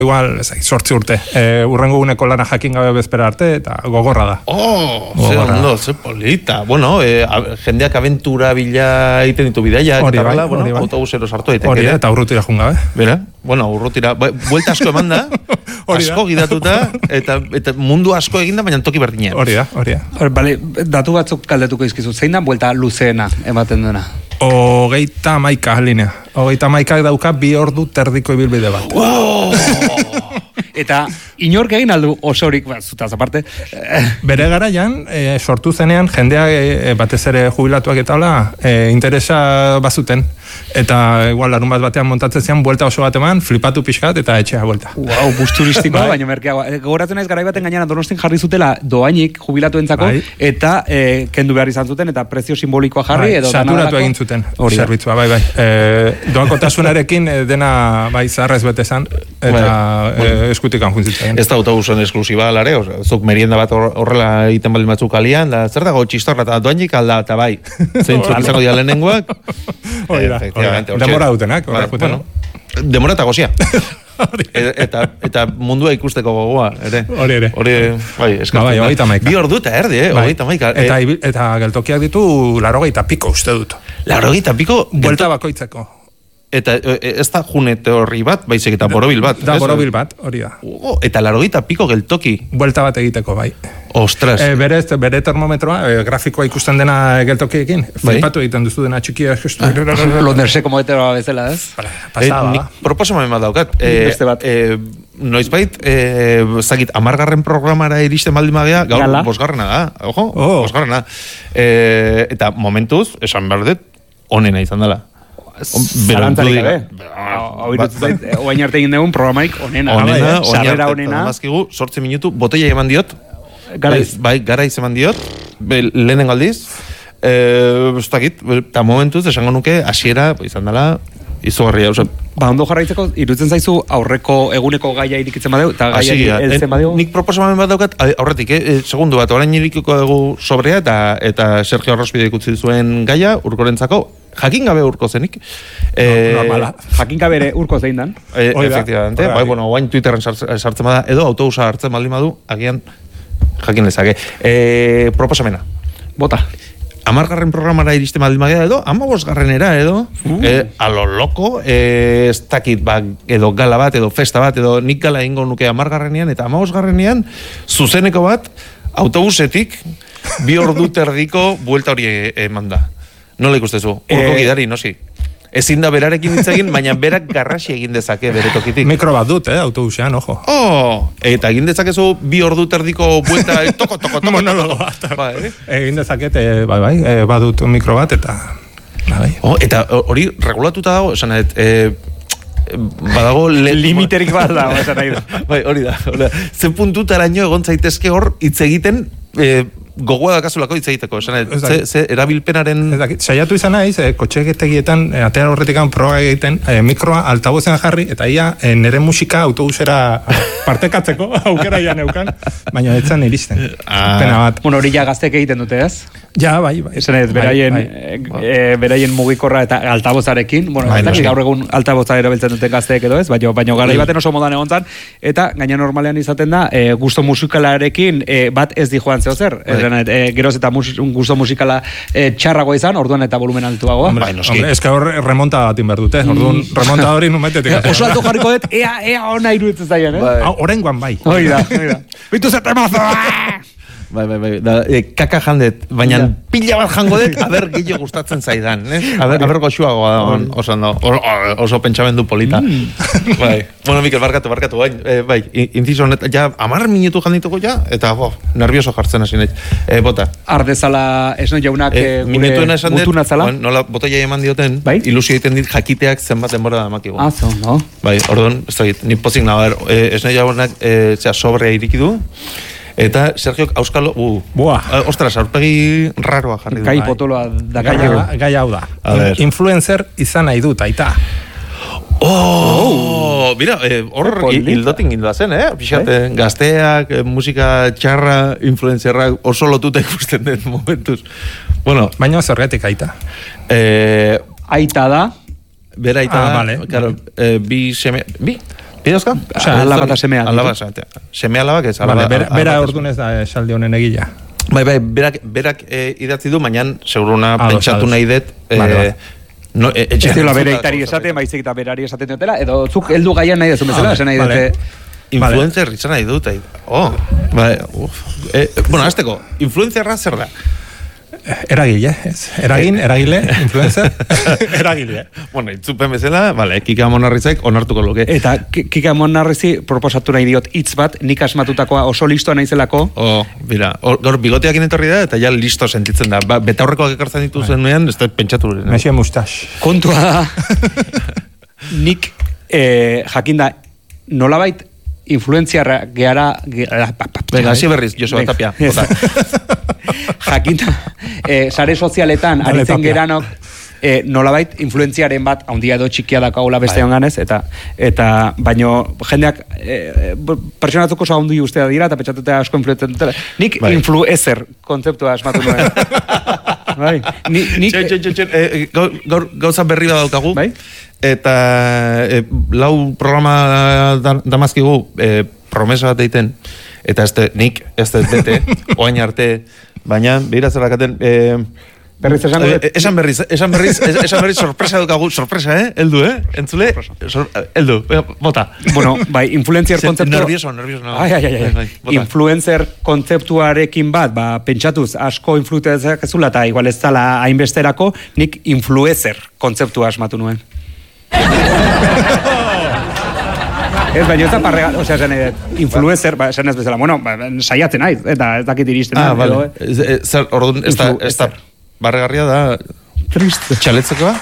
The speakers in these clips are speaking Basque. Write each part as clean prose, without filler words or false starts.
igual, 8 urte. Urrengo guneko lana jakin gabe bezpera arte, eta gogorra da. Ze polita. Bueno, jendeak aventura bila egiten ditu bidaiak, eta bala, autobusero sartu daiteke. Hori da, eta urrutira jun gabe. Bera, urrutira. Buelta asko eman da, asko gidatuta, eta mundu asko eginda, baina toki berdinean. Hori da. Bale, datu batzuk kaldetuko izkizu. Zein da buelta luzeena ematen duena? 31 linea. 31 dauka 2 ordu terdiko ibilbide bat. Eta inork egin aldu osorik, zutaz aparte. Bere garaian, sortu zenean, jendea batez ere jubilatuak eta hola, interesa bazuten. Eta igual larun bat batean montatzen zian, buelta oso bat eman, flipatu pixkat eta etxea buelta. Bus turistikoa, baina merkeagoa. Gogoratzen naiz garai baten gainean Donostin jarri zutela doainik jubilatuentzako, eta kendu behar izan zuten, eta prezio simbolikoa jarri, edo saturatu egin zuten, zerbitzua, bai. Doakotasunarekin dena zaharrez bete zan, eta eskutikan juntzitzen. Ez da autobusen esklusiba alare, zuk merienda bat horrela egiten baldin batzuk alian, da zer dago txistorra eta doainik alda, eta bai, zeintzuk izango dira lehenengoak. Demora dutenak. Demora eta gozia. Eta mundua ikusteko gogoa, ere. Hori, bai, eskatzen. 2 ordu eta erdi, 31. Eta geltokiak ditu 80 piko uste dut. 80 piko? Buelta bakoitzeko. Eta ez da junete horri bat, baizik eta borobil bat. Da borobil bat, hori da. Eta 80 piko geltoki. Buelta bat egiteko, bai. Ostras. Bere termometroa, grafikoa ikusten dena geltokiekin, flipatu egiten duzu dena txikia. Londerseko moetera bezala, ez? Pasaba. Nik proposamen bat daukat. Beste bat. Noizbait, zagit, 10. programara iristen baldin magea, gaur 5. da. Ojo, 5. Eta momentuz, esan behar dut, onena izan dela. Zarantzarik gabe. Oain arte egin dugun programaik onena. Sarrera onena. Mazkigu, 8 minutu, botella eman diot. Garaiz eman diot. Lehenen aldiz. Eta momentuz, esango nuke, hasiera izan dela, izugarria. Ondo jarraitzeko, iruditzen zaizu aurreko eguneko gaia irikitzen badeu, eta gaia heltzen badeu? Nik proposamen bat daukat, aurretik, segundu bat, orain irikiko dugu sobrea, eta Sergio Arrospide ikutzi zuen gaia, urkorentzako, jakin gabe urko zenik. Normala. Jakin gabe ere urko zein dan. Efectivamente, oain Twitterren sartzen bada, edo autobusa hartzen baldin badu, agian jakin lezake. Proposamena. Bota. 10. programara iristen baldin bagea edo, 15. edo, a lo loco, ez dakit, edo gala bat, edo festa bat, edo nik gala ingo nuke 10. eta 15. zuzeneko bat, autobusetik, 2 ordu terdiko buelta hori eman da. Nola ikustezu? Urko gidari, nosi? Ezin da berarekin ditzegin, baina berak garrasi egin dezake bere tokitik. Mikro bat dut, autobusean, ojo. Eta egin dezakezu 2 ordu terdiko buelta, toko. Monologo bat. Egin dezaket, badut mikro bat, eta... Eta hori regulatuta dago, esan badago... Limiterik bat dago, esan nahi da. Hori da. Ze puntutaraino egon zaitezke hor hitz egiten... gogoa dakazulako hitz egiteko, ze erabilpenaren... Saiatu izan naiz, kotxegetegietan, atera horretikan proba egiten, mikroa altabozen jarri, eta ia nire musika autobusera partekatzeko, aukera ia neukan, baina etzan iristen. Pena bat. Bueno, hori ja gaztek egiten dute, ez? Ja, bai. Esan ez, beraien mugikorra eta altabozarekin, bueno, ez dakik gaur egun altaboza erabiltzen duten gazteek edo ez, baina garai baten oso modan egontan, eta gaina normalean izaten da, gusto musikalarekin bat ez di joan zehozer, geroz eta gusto musikala txarragoa izan, orduan eta volumen altuagoa. Ez que hor remonta batin behar dute, orduan remonta hori numetetik. Oso alto jarriko dut, ea ona iruditzen zaien, Orengoan bai. Hoi da. Bitu zetemazo! Bai, kaka jandet, baina pila bat jango dut, aber gehiago gustatzen zaidan, aber goxuagoa da, oso pentsamendu polita. Bai, bueno, Mikel, barkatu, bai, inciso honet, ja, 10 minutu jandituko ja, eta, nervioso jartzen hasi nahi, bota. Ardezala, esno jaunak, gure nola botella eman dioten, ilusio egiten dit jakiteak zenbat denbora da makigu. No? Bai, orduan, ez da git, ni pozik nago, esno jaunak, sobrea irikidu, eta Sergiok auskalo, ostras, aurpegi raroa jarri du. Kai potoloa da gai hau da. Influencer izan nahi dut, aita. Mira, hor hildotin gindoa zen, Pixat, gazteak, musika txarra, influenzerrak oso lotuta ikusten den momentuz. Bueno, baina zergatik aita. Aita da. Bera aita da. Claro, bi seme... Bi? Bidozka? Alaba eta semea. Alaba, semea alabak ez. Bera ordunez da esaldi honen egila. Bai, berak idatzi du, baina seguruna pentsatu nahi dut. Ez dira bere itari esaten, baizik eta berari esaten dutela, edo zuk heldu gaian nahi dezu bezala, esan nahi dute. Influencer izan nahi dut. Bueno, azteko, influenzerra zer da? Eragile, ez? Eragile, influencer, eragile. Bueno, itzupen bezala, Kika Monarrizek onartuko luke. Eta Kika Monarrizi proposatu nahi diot hitz bat, nik asmatutakoa oso listoa naizelako. Bira, gaur bigoteak inetorri da, eta ja listo sentitzen da. Betaurrekoak ekartzen ditu zenuean, ez da pentsatu. Mesio mustache. Kontua da, nik jakinda nolabait influentziarra geara... Venga, hasi berriz, Joseba Tapia. Jakinda, sare sozialetan aritzen geranok, nolabait influentziaren bat handia edo txikia dakagola beste honganez, eta baino jendeak pertsonatzuko oso handi ustea dira, eta pentsatuta asko influentzen dutela. Nik influencer kontzeptua asmatu nuen. Gauza berri bat daukagu, eta lau programa damazkigu promesa bat egiten, eta nik ez dut bete, oain arte, baina, behira zerrakaten, berriz esan dut? Esan berriz sorpresa daukagu, sorpresa, Eldu, entzule? Eldu, bota. Bueno, influencer kontzeptu... Nervioso. Influencer kontzeptuarekin bat, pentsatuz, asko influenceak ezula, eta igual ez dala hainbesterako, nik influencer kontzeptua asmatu nuen. Ez, baina ez da parrega, osea, esan influencer, esan ez bezala, saiatzen naiz, eta ez dakit iristen. Vale. Zer, orduan, ez da barregarria da... Triste. Txaletzekoa?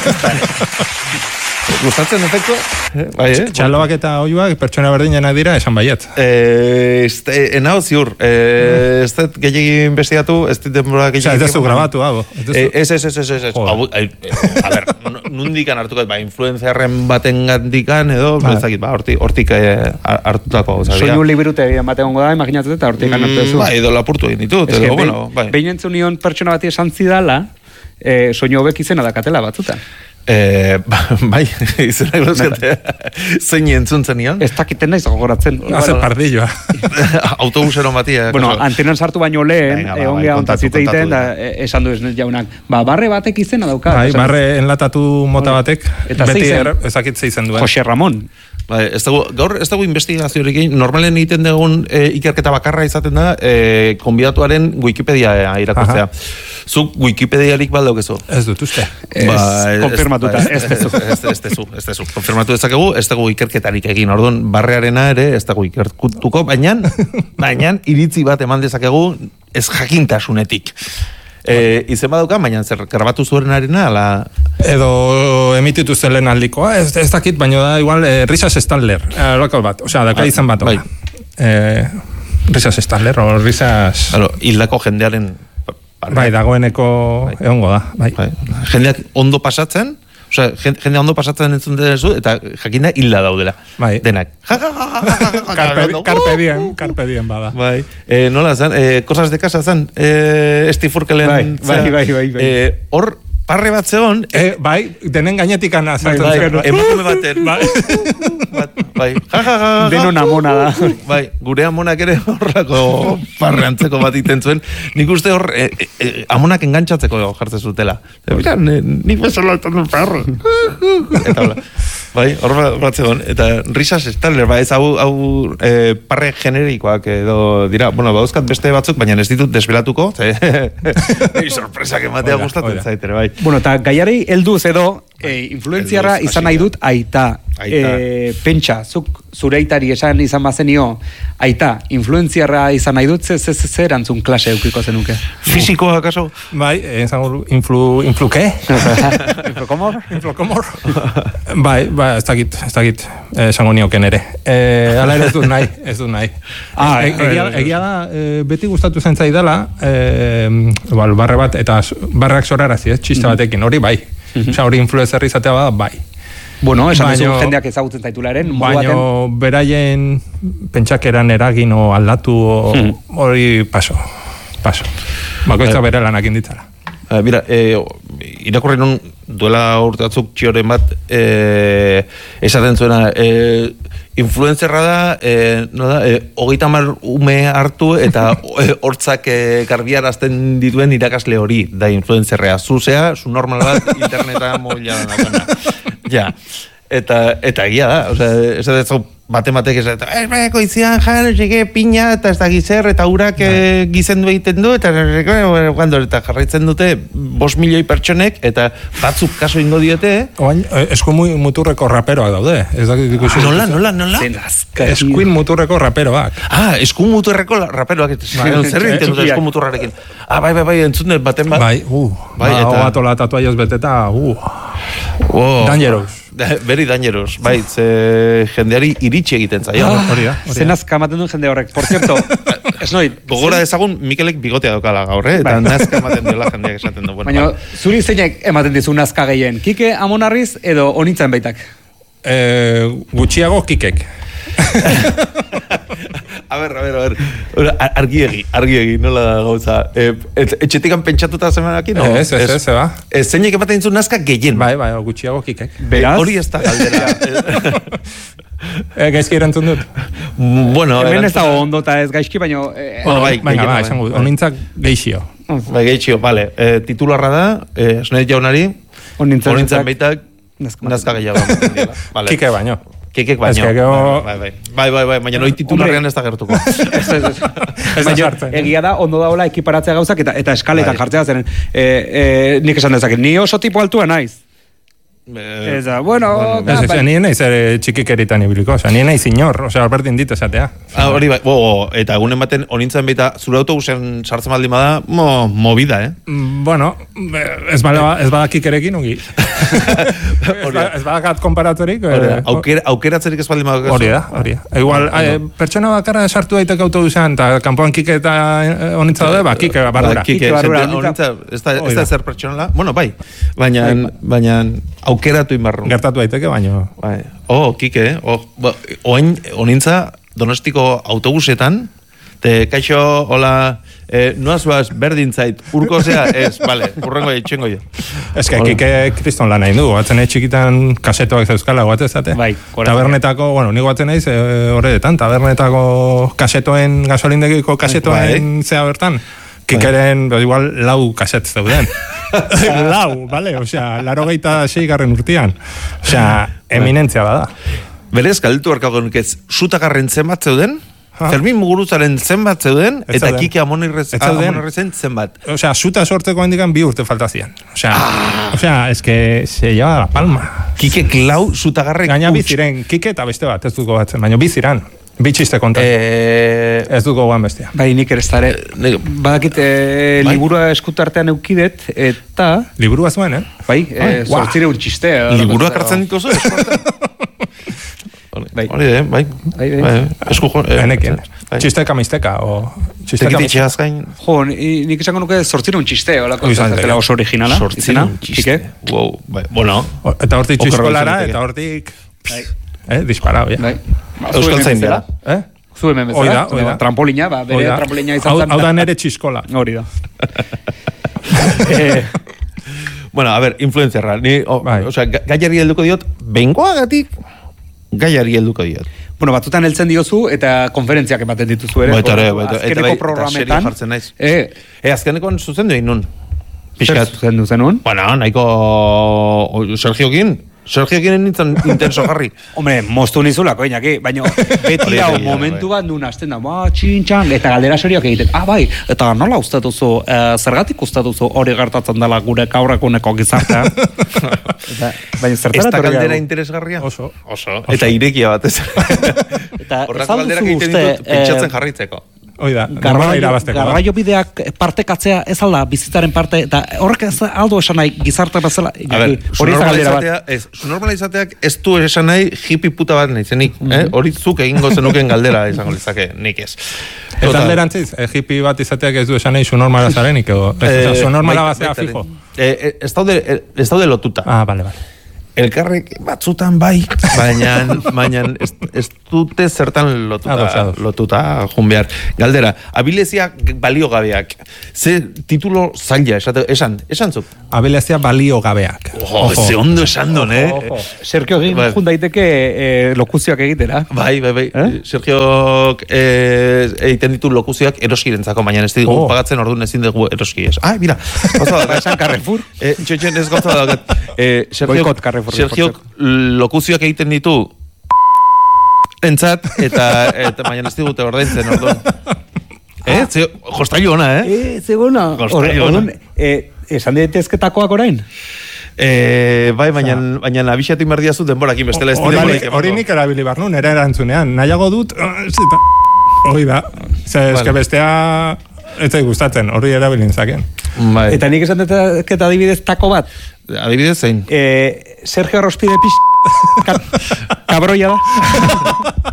Gustatzen efektu? Txaloak eta oiuak pertsona berdinenak dira, esan baiet. Enao ziur. Ez dut gehiagin investigatu, ez dut denbora gehiagin... Ez dezu grabatu, hago. Ez. A ber, nundikan hartukat, influencerren baten gandikan, edo, ezakit, hortik hartutako. Soinu liburute baten gongo da, imaginatzen eta hortik hartu duzu. Edo lapurtu egin ditut, edo, bueno, bai. Behin entzun nion pertsona bati esan zidala, soinu hobek izena dakatela batzutan. Bai, izena gozkate. Zein entzuntzen nion? Ez dakiten naiz gogoratzen. Haze pardilloa. Autobusero batia. Bueno, antenan sartu baino lehen, ongea ontatzite egiten, esan du ez jaunak. Barre batek izena dauka. Bai, barre enlatatu mota batek, beti ezakitze izen duen. Jose Ramon. Gaur ez dago investigazioarekin, normalen egiten dugun ikerketa bakarra izaten da, konbidatuaren Wikipedia irakurtzea. Zuk Wikipediarik baldaukezu? Ez dut uste. Konfirmatuta, ez dezu. Konfirmatu dezakegu, ez dago ikerketarik egin. Orduan, barrearena ere, ez dago ikerkutuko, baina iritzi bat eman dezakegu ez jakintasunetik. Izen badauka, baina zer grabatu zuenarena, ala... Edo emititu zen lehen aldikoa, ez dakit, baina da igual Risas Stadler, lokal bat, osea, daka izan bat. Risas Stadler, o Risas... Hildako jendearen... Bai, dagoeneko egongo da, bai. Jendeak ondo pasatzen, osea, jende ondo pasatzen entzun denezu, eta jakinda hilda daudela. Bai. Denak. Carpe diem bada. Bai. Nola zen, cosas de casa zen, Estifurkelen... Bai. Hor, parre bat zegon... Bai, denen gainetikan azaltzen zen. Emakume baten. Bai. Denon amona da. Bai, gure amonak ere horrako parre antzeko bat iten zuen. Nik uste hor, amonak engantzatzeko jartzen zutela. Mira, nik bezala altan duen parre. Eta hola. Bai, hor bat zegoen. Eta Risas Stadler, ez hau parre generikoak edo dira. Bueno, bauzkat beste batzuk, baina ez ditut desbelatuko. Sorpresak ematea gustatzen zaitere, bai. Bueno, eta gaiari helduz edo influentziarra izan nahi dut aita. Pentsa, zure aitari esan izan bazenio, aita, influentziarra izan nahi dut, ze erantzun klase eukiko zenuke? Fisikoa, akaso? Bai, izango, influke? Influkomor? Bai, ez dakit, esango nioken ere. Hala ere ez dut nahi. Egia da, beti gustatu zen zaidala, barre bat, eta barrak zorarazi, txista batekin, hori bai. Osa, hori influencer izatea bada, bai. Bueno, esan duzu jendeak ezagutzen zaitularen. Baina beraien pentsakeran eragin o aldatu hori paso. Bakoitza bere lanak inditzala. Mira, irakurri nun duela urte batzuk txioren bat esaten zuena influenzerra da, 30 ume hartu eta hortzak garbiarazten dituen irakasle hori da influenzerrea. Zuzea, zu normal bat interneta mobiladan daukana. Ja, eta egia da, esaten zu matematek esaten, koizian jan, pina, eta ez da gizer, eta urak gizendu egiten du, eta jarraitzen dute 5 milioi pertsonek, eta batzuk kaso ingo diote. Oain, eskuin muturreko raperoak daude. Nola? Eskuin muturreko raperoak. Eskuin muturreko raperoak. Zer egiten dute eskuin muturrarekin? Bai, entzun dut baten bat. Bai, eta batola tatuaioz beteta, dangerous. Very dangerous, bai, jendeari iritsi egiten zaio. Zenazka ematen duen jende horrek. Por cierto, ez noi. Gogora dezagun Mikelek bigotea dokala gaur, eta nazka ematen duela jendeak esaten du. Baina, zuri zeinek ematen dizu nazka gehien? Kike Amonarriz edo Onintzen baitak? Gutxiago Kikek. A ver. Argiegi, nola da gauza. Etxetikan pentsatuta zemanakin, no? Ez, ba. Zeinek ematen dizu nazka gehien. Bai, gutxiago Kikek. Hori ez da galdera. Gaizki erantzun dut. Bueno, hemen ez dago ondo eta ez gaizki, baina... Baina, esan gut, Onintzak geixio. Bai, geixio, bale. Titularra da, Esneit jaunari, Onintzak baitak nazka gehiago. Kike baino. Kekek baino. Bai, baina noi titularrean ez da gertuko. Egia da, ondo daola ekiparatzea gauzak eta eskaletan jartzea zeren. Nik esan dezaket, ni oso tipo altua naiz. Nien naiz txikikeritan ibiliko, nien naiz inor, alberdin dit esatea. Hori bai, eta egunen baten Onintzen baita zure autobusen sartzen baldin bada, movida, Bueno, ez badakik erekin ungi. Ez badakat konparatorik. Aukeratzerik ez baldin bada. Hori da. Igual, pertsona bakarra sartu daitek autobusean, eta kanpoan Kike eta Onintza daude, Kike barrura. Kike Onintza, ez da zer pertsonala. Bueno, bai, baina aukeratu inbarru. Gertatu daiteke, baino. Kike, Onintza Donostiko autobusetan, kaixo, hola, noaz berdin zait, urko zea, urrengo etxengo jo. Ez que Kike kriston lan nahi du, batzen txikitan kasetoak zeuzkala guatezate. Bai, tabernetako, nire guatzen naiz, horretan, tabernetako kasetoen, gasolindegiko kasetoen zea bertan. Kikeren, igual, 4 kaset zeuden. 4, bale? Osea, 86. urtean. Osea, eminentzia bada. Berez, galditu barkago nukez, Zutagarren zenbat zeuden, Fermin Muguruzaren zenbat zeuden, eta Kike Amonarrizen zenbat. Osea, Zuta sortzeko handikan 2 urte faltazian. Osea, es que se lleva la palma. Kike Klau Zutagarrek gaina biziren, Kike eta beste bat, ez duko batzen, baina biziran. Bitxiste konta. Ez duko guan bestia. Bai, nik ere estare. Badakit, liburua eskutartean eukidet, eta... Liburua zuen, Bai, sortzire un txiste. Liburuak hartzen diko zuen, Bai. Eskujo. Enekin. Txisteka misteka, o... Txisteka misteka. Jo, nik esango nuke sortzire un txiste, zela oso originala. Sortzire un txiste. Bueno. Eta hortik txiskolara, eta hortik... Disparao, ja. Euskal zain dela. Zu hemen bezala. Oida. Trampolina, bere trampolina izan zen. Hau da nere txiskola. Hori da. Bueno, a ver, influenzerra. Gaiari helduko diot, bengoagatik gaiari helduko diot. Bueno, batzutan heltzen diozu eta konferentziak ematen dituzu ere. Azkeneko programetan. Azkeneko zuzendu egin nun. Zer zuzendu zenun? Bueno, nahiko Sergiokin nintzen intenso jarri. Hombre, moztu nizulako, Iñaki, baina beti hau momentu bat nun hasten da, txintxan, eta galdera serioak egiten, bai, eta nola ustatuzu, zergatik ustatuzu hori gertatzen dela gure gaurakuneko gizartea? Baina zertara ez da galdera interesgarria? Oso. Eta irekia bat ez. Eta horrako galderak egiten ditut, pentsatzen jarritzeko. Oida, garraio bideak partekatzea ez alda bizitzaren parte, eta horrek ez aldo esan nahi gizarte bezala. Su normalizateak ez du esan nahi hippie puta bat nahi zenik. Hori zuk egingo zenuken galdera izango lezake, nik ez. Eta alderantziz, hippie bat izateak ez du esan nahi su normala zarenik, su normala bazea fijo. Ez daude lotuta. Bale. elkarrek batzutan bai, baina ez dute zertan lotuta jun behar. Galdera, abilezia baliogabeak. Ze titulo zaila, esan zuk? Abilezia baliogabeak. Ze ondo esan don, Sergio egin jun daiteke lokuzioak egitera. Bai. Sergio egiten ditu lokuzioak eroskirentzako, baina ez digu pagatzen orduan ezin dugu eroski. Mira, goza da. Esan Carrefour. Txotxen ez goza da. Sergio lokuzioak egiten ditu entzat, eta baina ez digute ordaintzen orduan. Jostailu ona, Zegona. Jostailu ona. Esan ditezketakoak orain? Bai, baina abixatu inberdiazu denborakin bestela ez dira. Hori nik erabili bar nun, era erantzunean. Nahiago dut, hori da. Eske bestea ez zait gustatzen, hori erabilin zaken. Eta nik esan dut adibidez tako bat? Adibidez zein? Sergio Rospide kabroia da.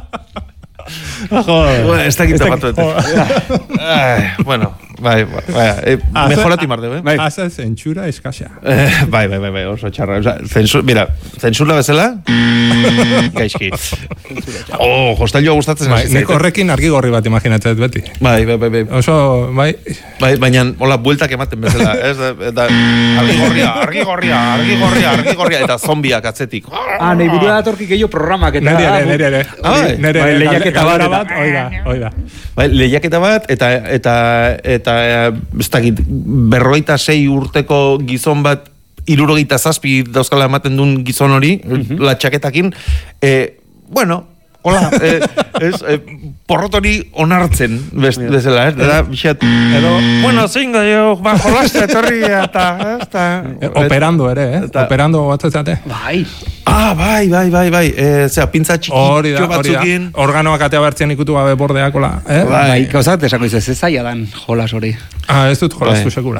Ez dakit tapatu Bueno, bai, mejorati mardeu, Haza zentsura eskasa. Bai, oso txarra. Mira, zentsura bezala, gaizki. Jostailua gustatzen. Nik horrekin argi gorri bat imaginatzen beti. Bai. Oso, bai. Bai, baina, hola, bueltak ematen bezala. Argi gorria, eta zombiak atzetik. Nahi burua datorki gehiago programak. Nere, lehiaketa bat, oida. Bai, lehiaketa bat, eta ez dakit, 46 urteko gizon bat 67 dauzkala ematen duen gizon hori, latxaketakin, bueno, hola, porrotori onartzen bezala, da, bixat, bueno, zingo jo, jolaste etorri, eta, operando ere, operando batzezate. Bai. Bai, zera, pintza txiki batzukin. Organoak atea bertzen ikutu gabe bordeak, hola. Bai, gauzat, esako izaz, ez zaila dan jolas hori. Ez dut jolastu sekula.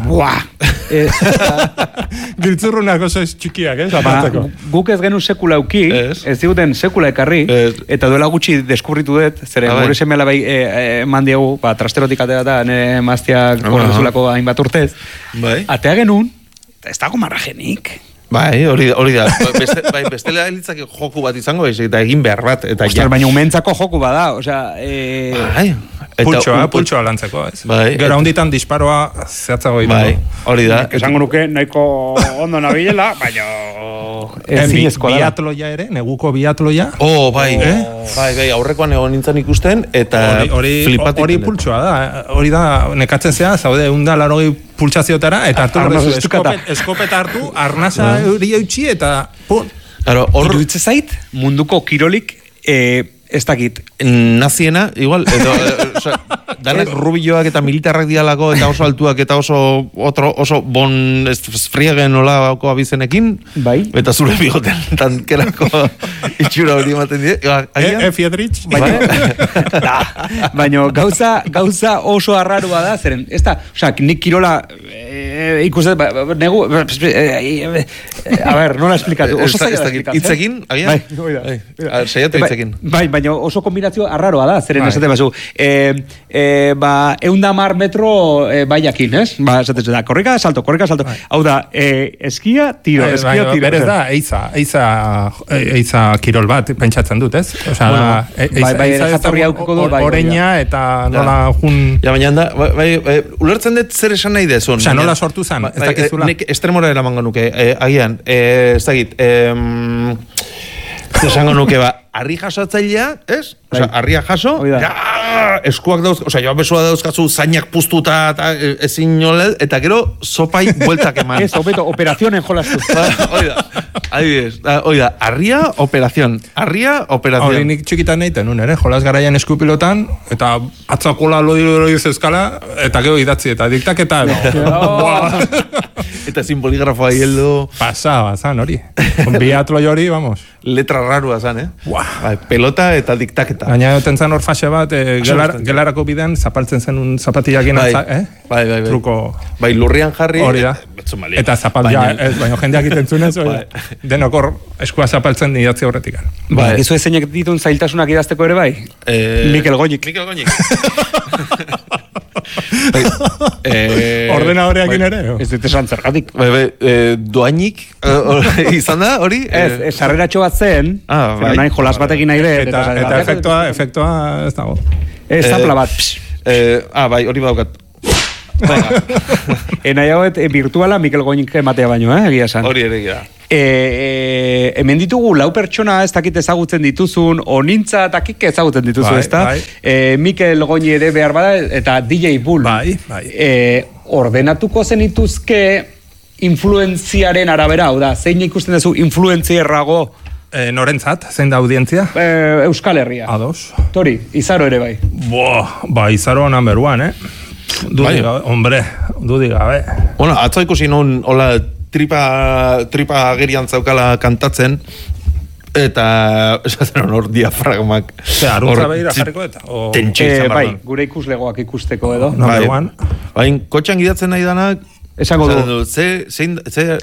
Giltzurrunak oso txikiak, zapatzeko. Guk ez genu sekula auki, ez diguten sekula ekarri, eta duela gutxi deskubritu dut, zeren gure semela bai mandiagu, trasterotik atea da, nire maztiak korrezulako hainbat urtez. Atea genuen, ez dago marrajenik. Bai, hori da. Bestela elitzak joku bat izango, eta egin behar bat. Baina umentzako joku bada, osea... Pultsoa lantzeko, ez? Gero honditan disparoa zehatzago egiteko. Bai, hori da. Esango nuke, nahiko ondo nabilela, baina... Biatloia ere, neguko biatloia. Bai, aurrekoan egon nintzen ikusten, eta flipatik. Hori pultsoa da, hori da, nekatzen zea, zaude, 180 pultsaziotara, eta hartu eskopeta hartu, arnasa hori eutxi, eta pun. Iruditze zait, munduko kirolik, ez dakit. Naziena, igual, danak rubilloak eta militarrak dialako, eta oso altuak, eta oso bon friegen olako abizenekin, eta zure bigoten tankerako itxura hori ematen die. Fiedrich? Baina gauza oso arrarua da, zeren, ez da, nik kirola ikusten, negu, a ber, nola esplikatu, oso zaila da esplikatu. Itzekin, agian? Saiatu itzekin. Baina oso kombinazio arraroa da, zeren esate bazu. 110 metro baiakin, ez? Esate da, korrika, salto. Hau da, eskia, tiro. Berez da, eiza kirol bat, pentsatzen dut, ez? Bai, jatorri haukiko du. Oreina eta nola jun... Ja, baina da, ulertzen dut zer esan nahi dezun. Osa, nola sortu zen, ez dakizula. Nik estremora eramango nuke, agian, ez dakit, esango nuke harri jasotzailea, ez? Osa, harria jaso, eskuak dauz, osa, joan besua dauzkazu, zainak puztuta, ezin nolel, eta gero, sopai bueltak eman. Ez, operazioen jolastu. Oida, harria, operazion. Hori nik txikitan neiten, ere, jolas garaian eskupilotan, eta atzakola lodi zezkala, eta gero idatzi, eta diktaketa, eta sin boligrafoa hieldo. Zan, hori. Biatloi hori, vamos. Letra rarua zan, pelota eta diktaketa. Baina joten zan hor fase bat, gelarako bidean, zapaltzen zen un zapatiakin truko... Bai, lurrian jarri... Hori da. Eta zapatia, baina jendeak itentzunez, denok hor eskua zapaltzen idatzi horretik. Gizu ezeinek ditun zailtasunak idazteko ere bai? Mikel Goñik. Ordenadoreakin ere? Ez dut esan zergatik. Doainik izan da, hori? Ez, sarreratxo bat zen, nahi jolas batekin nahi dut. Eta efektua ez dago. Zapla bat. Bai, hori badaukat. Nahi hauet, virtuala Mikel Goñik ematea baino, egia esan. Hori ere gira. Hemen ditugu lau pertsona ez dakit ezagutzen dituzun, onintza takik ezagutzen dituzu, ez da? Mikel Goñi ere behar bada, eta DJ Bull. Bai. Ordenatuko zenituzke influenziaren arabera, hau da, zein ikusten duzu influenzierrago? Norentzat, zein da audientzia? Euskal Herria. Ados. Tori, Izaro ere bai. Izaro number one, Dudi gabe. Bueno, atzo ikusi nun, hola, tripa agerian zaukala kantatzen, eta esaten hor diafragmak. Arruntza behira jarriko eta? Bai, gure ikuslegoak ikusteko edo. Number one. Bain, kotxan gidatzen nahi danak, esango du. Zein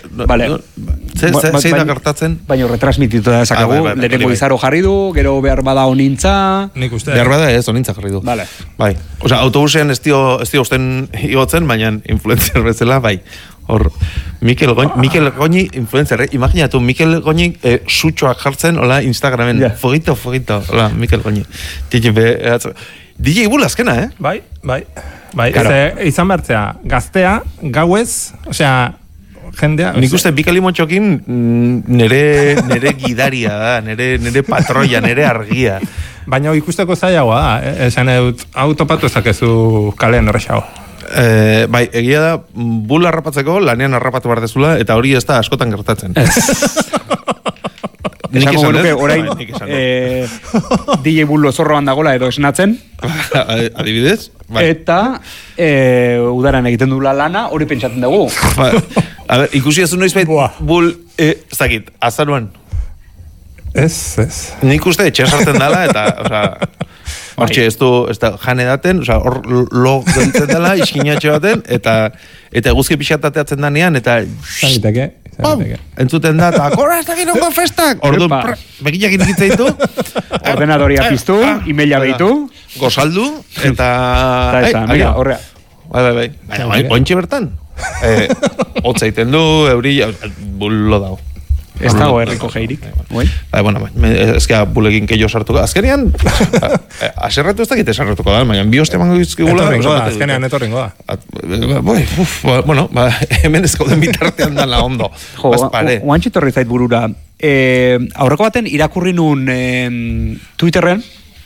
da gertatzen? Baina retransmititu da esakagu, lehenengo Izaro jarri du, gero behar bada onintza. Nik uste. Behar bada ez, onintza jarri du. Bai. Osa, autobusean ez dio usten igotzen, baina influencer bezala, bai. Hor, Mikel Goñi influencer, imaginatu, Mikel Goñi sutxoak jartzen, hola, Instagramen, fogito, hola, Mikel Goñi. DJ Bull azkena, Bai. Izan bertzea, gaztea, gauez, osea, jendea... Nik uste Bikali Motxokin nere gidaria da, nere patroia, nere argia. Baina ikusteko zailagoa da, esan hau topatu ezakezu kalean horrexago. Bai, egia da, Bull harrapatzeko, lanean harrapatu behar dezula, eta hori ez da askotan gertatzen. Esango genuke, orain, DJ Bull zorroan dagola edo esnatzen. Adibidez? Eta udaran egiten dula lana, hori pentsatzen dugu. A ver, ikusi ez du noiz Bull, ez dakit, azaruan. Ez. Nik uste etxe sartzen dela, eta, hortxe, ez da jane daten, hor lo geltzen dela, iskinatxe baten, eta eguzki pixatateatzen danean, eta... Entzuten da, eta korra ez dakit nongo festak! Orduan, beginak inikitzen ditu. Ordenadoria piztu, emaila behitu. Gozaldu, eta... Mira, horrea. Bai. Ointxe bertan. Hotza iten du, eurilla, bullo dago. Ez dago herriko jeirik. Ezkera bulekin keio sartuko. Azkenean, aserratu ez dakit esarratuko da, baina bi hoste mango izkigula. Azkenean etorringo da. Bueno, hemen ezko den bitartean dala ondo. Oantxe torri zait burura. Aurreko baten irakurri nun Twitterren,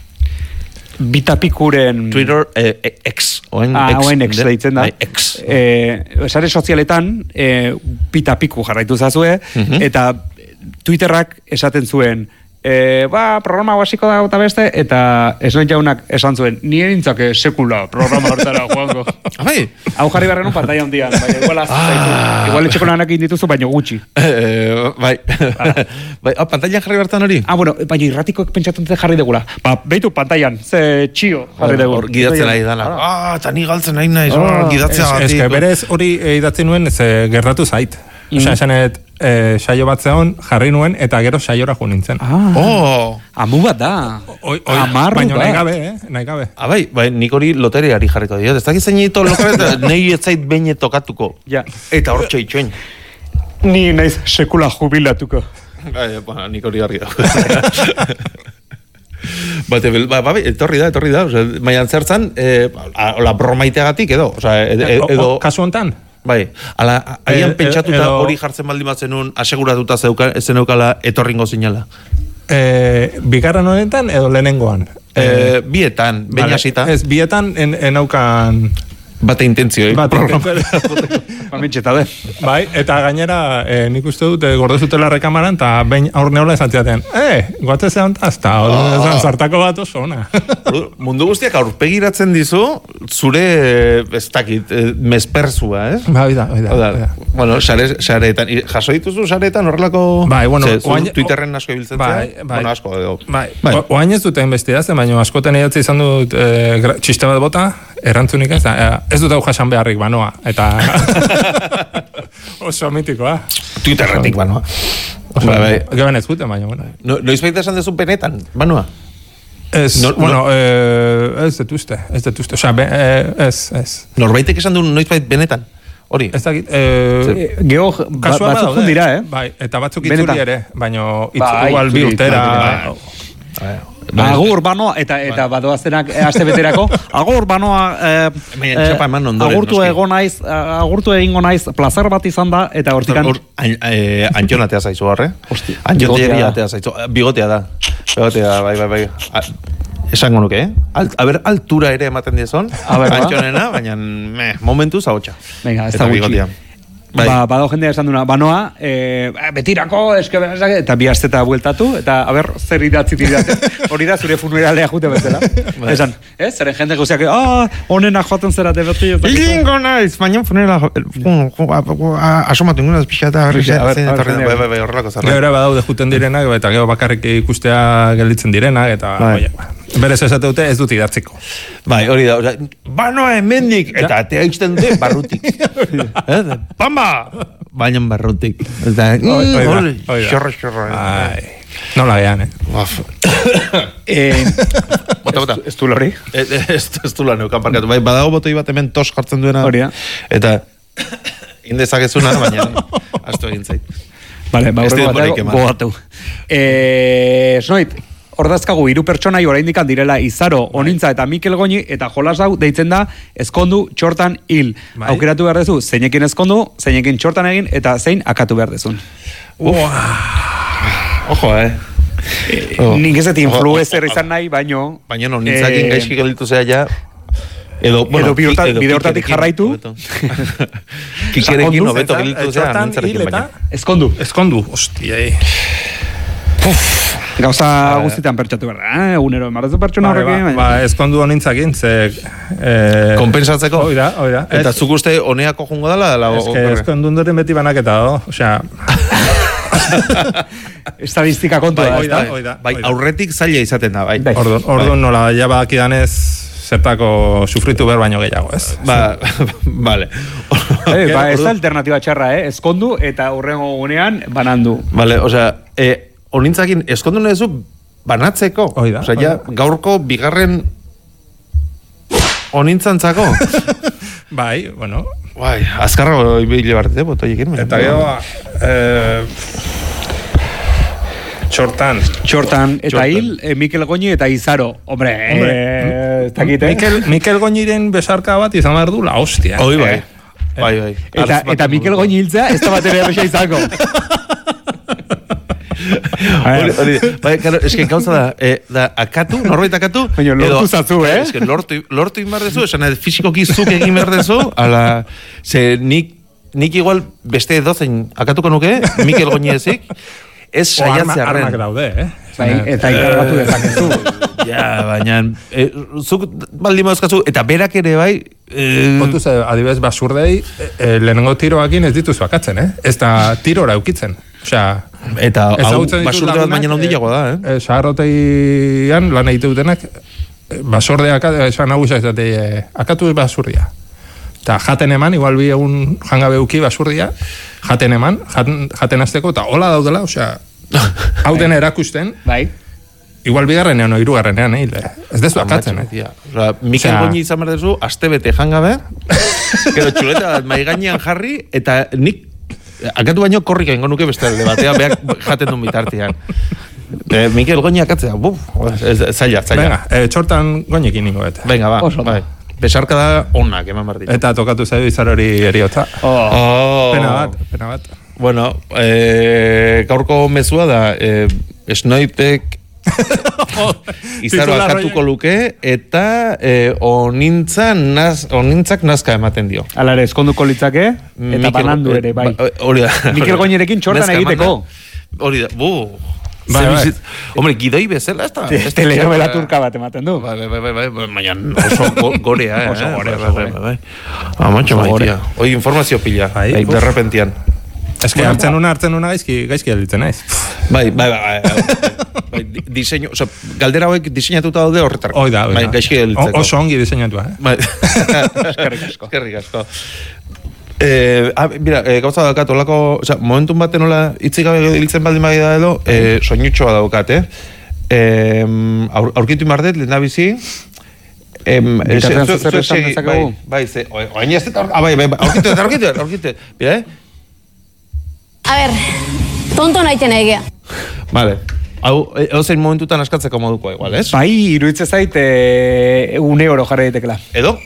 Bitapikuren... Twitter, X. ONX deitzen da. Esare sozialetan, Bitapiku jarraitu zazue, eta Twitterrak esaten zuen, programa basiko da eta beste, eta esnoit jaunak esan zuen, nire nintzake sekula programa hortara, Juango. Hau jarri barren un pantalla hundian, baina igual etxeko lanak indituzu, baina gutxi. Bai, pantalla jarri bartan hori? Baina irratikoek pentsatzen jarri degula. Beitu pantallan, ze txio jarri degula. Hor gidatzen nahi dala. Eta ni galtzen nahi nahi, gidatzea gati. Ez que berez hori idatzen nuen, gertatu zait. Osa, esanet, saio bat zehon, jarri nuen, eta gero saiora jo nintzen. Amu bat da. Amarru baina nahi gabe. Bai, nik hori loteriari jarriko diot. Ez dakit zein egito loteriari, nahi ez zait behin tokatuko. Eta hor txoitxoin. Ni naiz sekula jubilatuko. Nik hori argi da. Etorri da. Baina zertzan, hola bromaiteagatik edo. Kasu hontan? Bai, agian pentsatuta hori jartzen baldin bat zenun, aseguratuta zeneukala etorringo zinela. Bigarren honetan edo lehenengoan? Bietan, baina hasita. Ez, bietan enaukan... Bate intentzioi. Bamitxeta de. Bai, eta gainera nik uste dut gordezutela rekamaran, eta behin aur neola esan ziaten, goatze zean tazta, zartako bat oso ona. Mundu guztiak aurpegiratzen dizu, zure, ez dakit, mesperzua, ez? Bai da. Bueno, sareetan, jaso dituzu sareetan horrelako... Bai, bueno... Twitterren asko ibiltzen zea? Bueno, asko edo. Bai, oain ez dute investigatzen, baina askoten idatzi izan dut txiste bat bota, errantzunik ez dut hau jasan beharrik banoa, eta oso mitikoa. Twitterretik banoa. Geben ez guten, baina, bueno. Noiz baita esan dezu benetan, banoa? Ez, ez detuzte. Osea, ez. Norbaitek esan du noizbait benetan? Hori? Ez dakit. Geho, batzuk dira, Bai, eta batzuk itzuli ere, baina igual bi urtera... Agur banoa, eta badoazenak aste beterako, agur banoa agurtu egingo naiz plazar bat izan da, eta hortikan... Antxonatea zaizu horre? Antxonatea zaizu, bigotea da, bai. Esango nuke, altura ere ematen dizon, antxonena, baina momentu zahotxa. Venga, ez da gutxi. Bado jendea esan duna, banoa, betirako, eta bi asteta bueltatu, eta zer idatzi didate, hori da zure funeralea jute bezala. Esan, zeren jende gauziak, honena joaten zerate beti. Lingo naiz, baina funerala, asomatu ingunaz pixata, horrelako zarra. Gero badaude juten direnak, eta gero bakarrik ikustea gelditzen direnak, eta berez esate dute ez dut idatziko. Bai, hori da, banoa hemendik, eta atea izten dute barrutik. Pamba! Baina barrutik. Xorro. Nola gehan, Bota. Ez du lori? Ez du lori, kanparkatu. Badago botoi bat hemen tos jartzen duena. Hori da. Eta indezakezuna, baina astu egin zait. Vale, baurreko botatu. Snoit, ordazkagu 3 pertsonai oraindik direla Izaro, Onintza eta Mikel Goñi, eta jolas hau deitzen da ezkondu txortan hil. Aukeratu behar dezu, zeinekin ezkondu, zeinekin txortan egin, eta zein akatu behar dezun. Ojo, Nik ezet influencer izan nahi, baino... Baina Onintzakin gaizki gelditu zea ja... Edo bide hortatik jarraitu. Kikerekin hobeto gelditu zea, nintzarekin baina. Ezkondu. Hostiai. Gauza guztietan pertsatu behar, egunero emarrezu pertsona horrekin. Ezkondu honintzakin, ze... Kompensatzeko? Oida. Eta zuk uste honeako jungo dela? Ezkondu ondoren beti banaketa, osea... Estadistika kontu da. Bai, aurretik zaila izaten da, bai. Orduan nola, ja badakidanez zertako sufritu behar baino gehiago, ez? Vale. Ez da alternatiba txarra, ezkondu eta hurrengo gunean banandu. Vale, osea... Onintzakin eskondu nahi zu banatzeko. Osea, gaurko bigarren onintzantzako. Bai, bueno. Bai, azkarra ibile bartete, botoiekin. Eta gero... Txortan eta hil, Mikel Goñi eta Izaro. Hombre, ez dakite. Mikel Goñiren besarka bat izan behar du la hostia. Hoi bai. Bai. Eta Mikel Goñi hiltzea ez da batera erresa izango. Bai, claro, eske gauza da akatu, norbait akatu, baina lortu zatzu, eske lortu inbardezu, esan fisikoki zuk egin berdezu, ala, ze nik igual beste dozein akatuko nuke, Mikel Goñi ezik, ez saiatzea arren. Armak daude, Eta ikargatu dezakezu. Ja, baina, zuk baldin mauzkatzu, eta berak ere bai... Kontuz, adibes, basurdei, lehenengo tiroakin ez dituzu akatzen, Ez da tirora eukitzen. Osea... Eta basurde bat baina handiago da, Sagarroteian lan egite dutenak, basordeak, esan nagusa ez dute, akatu basurdia. Eta jaten eman, igual bi egun jangabe uki basurdia, jaten eman, jaten azteko, eta hola daudela, osea, hau den erakusten, bai. Igual bigarrenean o hirugarrenean, ez dezu akatzen, Mikel Goñi izan behar dezu, aste bete jangabe, gero txuleta maiganean jarri, eta nik akatu baino korrika ingo nuke beste alde batea, beak jaten duen bitartean. Mikel Goñi akatzea, zaila. Venga, txortan Goñekin ingo bete. Venga, ba. Besarka da onak, eman behar ditu. Eta tokatu zaidu Izar hori eriotza. Pena bat. Bueno, gaurko mezua da, Snoipek Izaro akatuko luke, eta onintzak nazka ematen dio. Alare, eskonduko litzake, eta banandu ere, bai. Mikel Goñerekin txortan egiteko. Hori da, hombre, gidoi bezala ez da. Telenovela turka bat ematen du. Bai, baina oso gorea, oso gore. Amatxo maitia. Hoi informazio pila, derrepentian. Ez que hartzen una gaizki alditzen naiz. Bai. Diseño, oso, galdera hauek diseinatuta daude horretarko. Hoi da. Gaizki alditzeko. Oso ongi diseinatu, Bai. Eskerrik asko. Mira, gauza daukat, olako, momentun baten nola itzik gabe hiltzen baldin bagia da edo, soinutxoa daukat, aurkitu mardet, lehen da bizi, Bitartean zer esan dezakegu? Bai, oain ez eta aurkitu. Bira, A ver, tonto naiten egea. Vale. Hau, zein momentutan askatzeko modukoa igual, ez? Bai, iruditzen zait, €1 jarri daitekela. Edo?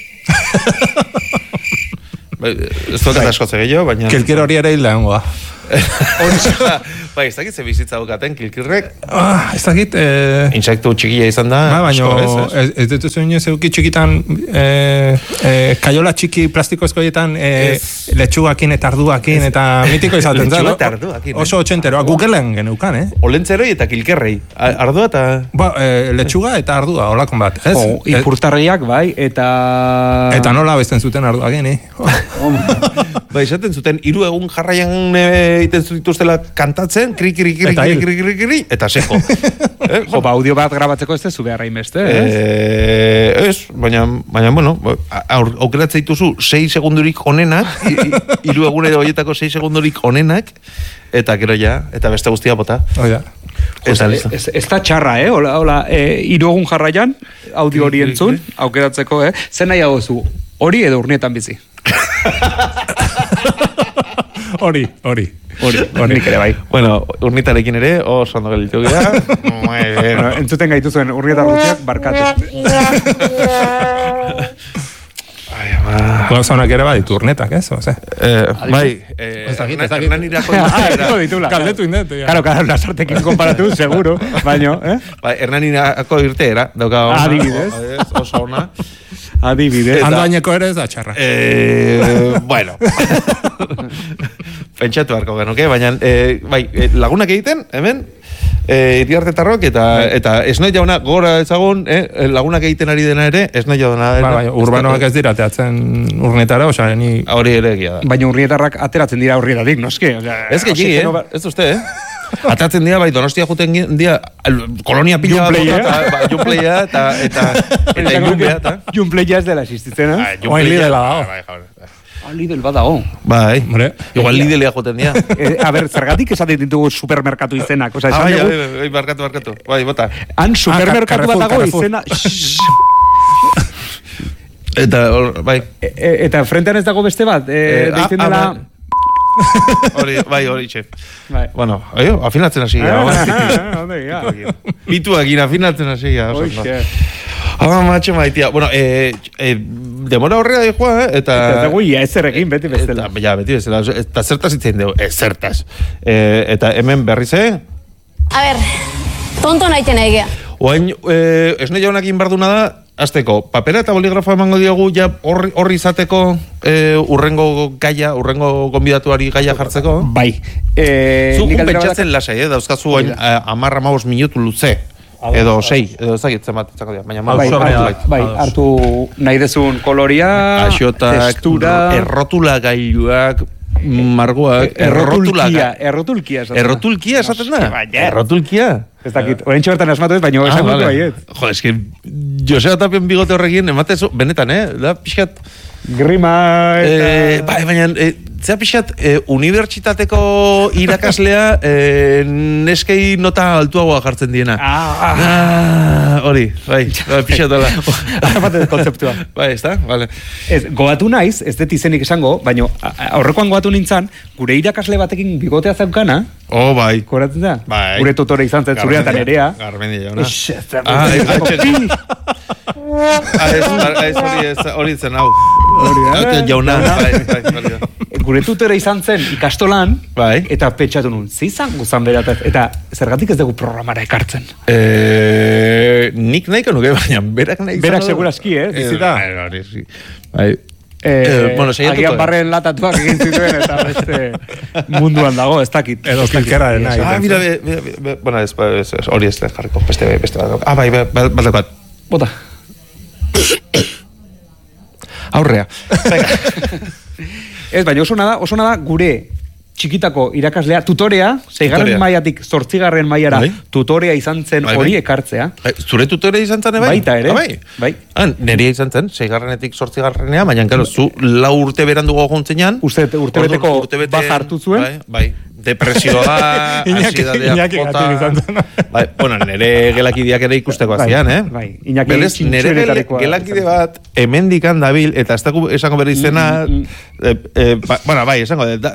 Ez dut askotze gehiago, baina... Kilkir hori ere hilda hongoa. Bai, ez dakit ze bizitza dukaten, kilkirrek. Ez dakit... Insektu txikia izan da. Baina ez dituzu inoz euki txikitan kaiola txiki plastikozko etan letxugakin eta arduakin eta mitiko izaten da. Letxuga eta arduakin. Oso 80eroa, Googleen geneukan, Olentzeroi eta kilkerrei. Ardua eta... Letxuga eta ardua, holakon bat. Ipurtarriak, bai, eta... Eta nola bezten zuten arduakin, Ba, izaten zuten, 3 egun jarraian egiten dituztela kantatzen, kri, eta seko. Jo, ba, audio bat grabatzeko ez dezu beharra inbeste, ez? Baina, bueno, aukeratzen dituzu 6 segundurik onenak, 3 egun edo horietako 6 segundurik onenak, eta gero ja, eta beste guztia bota. Ez da txarra, Hola, 3 egun jarraian, audio hori entzun, aukeratzeko, Zen nahi hau zu, hori edo urnietan bizi? Hori nik ere bai. Bueno, urnitarekin ere, oso ondo gelditu gara. Entzuten gaitu zuen urnietar guztiak barkatu. Gauzanak ere baditu urnetak, ez? Bai, Hernanirako ditula. Kaldetu indet. Claro, lasartekin konparatu, seguro, baino, Hernanirako irteera, dauka ona. Adibidez. Oso ona. Adibidez. Andoaineko ere ez da txarra. Bueno. Pentsatu beharko genuke, baina lagunak egiten, hemen, iriartetarrok eta esnoi jauna gora ezagun, lagunak egiten ari dena ere, esnoi jauna. Urbanoak ez dira teatzen urnetara, osea, ni... Hori ere egia da. Baina urnietarrak ateratzen dira urrietatik, noski? Ez gehiagi, ez uste, Atatzen dira, bai, Donostia juten dira, kolonia pila bat, Junpleia eta Junpleia. Junpleia ez dela existitzen, Oain Lidela dago. Lidl bat dago. Bai, igual Lidlea joten dira. A ber, zergatik esaten ditugu supermerkatu izenak. Bai, barkatu. Bai, bota. Han supermerkatu bat dago izena... Eta, bai. Eta frentean ez dago beste bat? Deitzen dela... Hori, txe. Bueno, afinatzen hasi gara. Bituakin afinatzen hasi gara. Matxe maitia. Bueno, demora horrea di joa, eta... Eta dugu ia ezerekin, beti bestela. Ja, beti bestela. Eta zertaz itzen dugu, zertaz. Eta hemen berriz, A ver, tonto naiten egea. Oain, esne jaunakin barduna da, azteko, papera eta boligrafa emango diogu ja horri izateko urrengo gaia, urrengo gonbidatuari gaia jartzeko? Bai. Zugun pentsatzen lasai, dauzkazu 10-15 minutu luze. Edo 6, edo ezagitzen bat itzako dira. Bai, hartu nahi dezun koloria, textura... Errotula gailuak, margoak... Errotulkia esaten da? Errotulkia? Ez dakit, orain txobertan asmatu ez, baina esan dut baiet. Jo, eski, Joseba Tapien bigote horrekin, ematezu, benetan, da pixkat... Grima eta... Bai, baina, zera pixkat, unibertsitateko irakaslea neskei nota altuagoa jartzen diena. Hori, bai, pixkat dola. Arrapate kontzeptua. Bai, ez da, vale. Goatu naiz, ez dut izenik esango, baina aurrekoan goatu nintzen, gure irakasle batekin bigotea zaukana. Oh, bai. Koratzen da? Bai. Gure tutore izan zen zurea eta nerea. Garmendi jauna. Hori zen, hau. Jauna. Gure tutore izan zen ikastolan, eta pentsatu nun, zizan guzan berataz, eta zergatik ez dugu programara ekartzen. Nik nahiko nuke, baina berak nahi izan. Berak seguraski, bizita. Bai. Agian barren latatuak egin zituen eta beste munduan dago, ez dakit. Edo kilkerra dena. Mira, bueno, hori ez jarriko, beste bat. Bai, bat. Bota. Aurrea. Ez, baina oso nada gure txikitako irakaslea, tutorea, 6. mailatik 8. mailara tutorea izan zen hori ekartzea. Zure tutorea izan zen, bai? Baita ere. Bai. Nerea izan zen, 6. 8. Baina, karo, zu 4 urte berandugo gontzenean. Urtebeteko bat hartu zuen. Bai. depresioa, ansiedadea, jota... Bai, bueno, nere gelakideak ere ikusteko azian, Bai, Iñaki berez, nere gelakide bat hemendikan dabil, eta ez dago esango berri izena, bueno, bai, esango da,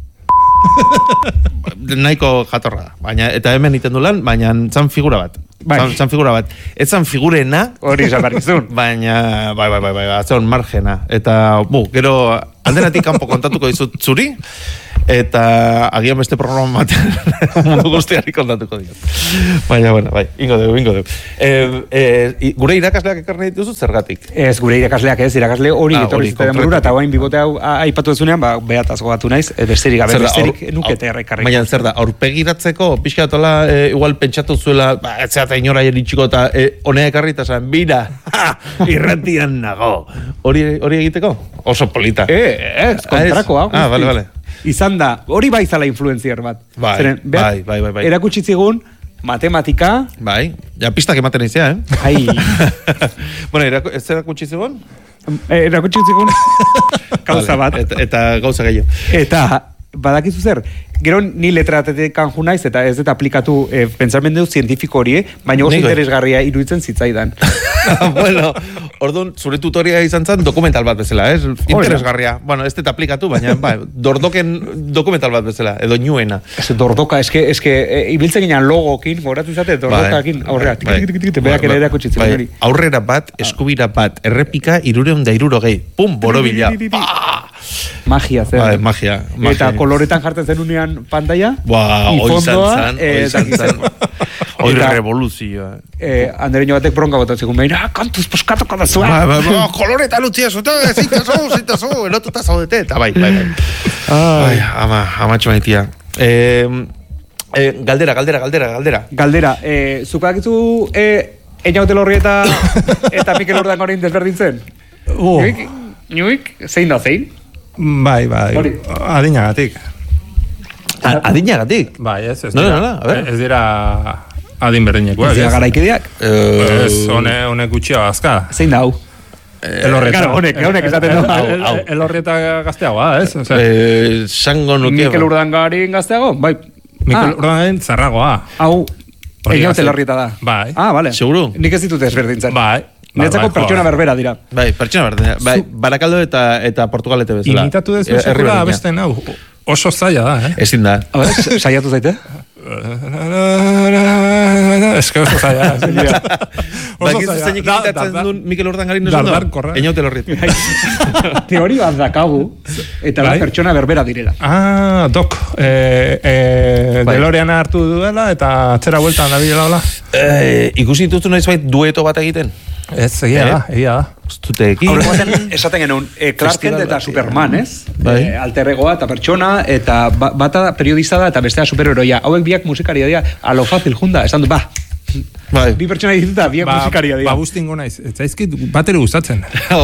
nahiko jatorra, baina, eta hemen iten du lan, baina zan figura bat. Zan figura bat. Ez zan figurena, hori izan barrizun. Baina, bai, atzon margena. Eta, gero, aldenatik kanpo kontatuko dizut zuri, eta agian beste programa batean mundu guztiari kontatuko diot. Baina, bueno, bai, ingo dugu. Gure irakasleak ekarri dituzu zergatik? Ez, gure irakasleak ez, irakasle hori etorri zuten burura, eta guain bibote hau aipatu ezunean, behataz gogatu naiz, besterik gabe, besterik nukete errekarrik. Baina, zer da, aurpegiratzeko, pixka tola, igual pentsatu zuela, ez zeata inora jeritxiko, eta honea ekarri eta zan, bira, irratian nago. Hori egiteko? Oso polita. Ez, kontrako hau. Vale. Izan da, hori bai zala influenziar bat. Bai. Erakutsi zigun, matematika... Bai, ja pistak ematen izia, Ai. Bueno, ez erakutsi zigun? Erakutsi zigun, gauza bat. Eta gauza gehiago. Eta, badakizu zer, gero ni letratetekan ju naiz, eta ez eta aplikatu pentsamendu zientifiko hori, baina oso interesgarria iruditzen zitzaidan. Bueno, orduan, zure tutoria izan zen dokumental bat bezala, interesgarria. Bueno, ez eta aplikatu, baina dordoken dokumental bat bezala, edo nuena. Ez dordoka, eske ibiltzen ginen logokin, goratu izate, dordokakin aurrera, berak ere erakutsitzen hori. Aurrera bat, eskubira bat, errepika 360, pum, borobila. Magia, zer. Bai, magia. Eta koloretan jartzen zen unean pantalla. Hoi zantzan. Hoi revoluzioa. Andereño batek bronka botatzeko, meira, kantuz poskatuko da zuen. Koloretan utzia zute, zitazu, erotuta zaudete. Eta bai. Amatxo maitia. Galdera. Zuka dakizu Eina Hotel Horri eta Mikel Urdangarin desberdintzen? Nuik, zein da zein? Bai, adinagatik. Adinagatik? Bai, ez Nola, a ver. Ez dira adin berdinekoak. Ez dira garaikideak? Ez, honek gutxia azka. Zein da hau? Elorreta. Honek esaten du. Elorreta gazteagoa, ez? Sango nuke. Mikel Urdangarin gazteago? Bai. Mikel Urdangarin zarragoa. Hau, Eina Hotel Horrieta da. Bai. Vale. Seguru? Nik ez ditut ezberdintzen. Bai. Netzako pertsona berbera dira. Bai, pertsona berbera. Bai, Barakaldo eta Portugalete bezala. Imitatu dezu sekula abesten hau. Oso zaila da, Ezin da. Saiatu zaite? Ez que oso zaila. Bakizu zeinik imitatzen duen Mikel Urdangarin nosu da? Eina Hotel Horrieta. Teori bat dakagu, eta da pertsona berbera direla. Dok. Delorean hartu duela, eta atzera bueltan da bilela hola. Ikusi dituzu noiz bait dueto bat egiten? Ez, egia da. Zuteekin. Aurreko baten esaten genuen, Clark Kent eta Superman, ez? Alter egoa eta pertsona, eta bata periodista da, eta bestea superheroia. Hauek biak musikaria dira, a lo fácil junda, esan du, bi pertsona dituta, biak musikaria dira. Bustingo naiz, ez zaizkit bat ere gustatzen.